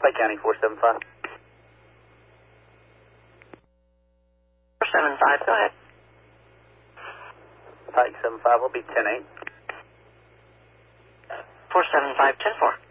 Pike County 475. 475, go ahead. Pike 75 will be 10-8. 475, 10-4.